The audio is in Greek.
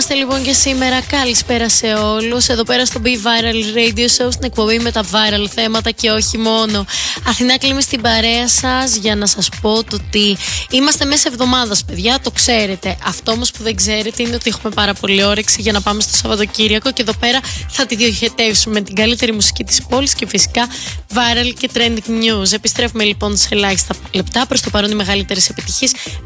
Είμαστε λοιπόν και σήμερα. Καλησπέρα σε όλους. Εδώ πέρα στο Be Viral Radio Show, στην εκπομπή με τα viral θέματα και όχι μόνο. Αθηνά Κλίμη στην παρέα σας για να σας πω το ότι είμαστε μέσα εβδομάδας, παιδιά. Το ξέρετε. Αυτό όμως που δεν ξέρετε είναι ότι έχουμε πάρα πολύ όρεξη για να πάμε στο Σαββατοκύριακο και εδώ πέρα θα τη διοχετεύσουμε με την καλύτερη μουσική της πόλης και φυσικά viral και trending news. Επιστρέφουμε λοιπόν σε ελάχιστα λεπτά. Προς το παρόν οι μεγαλύτερες επιτυχίες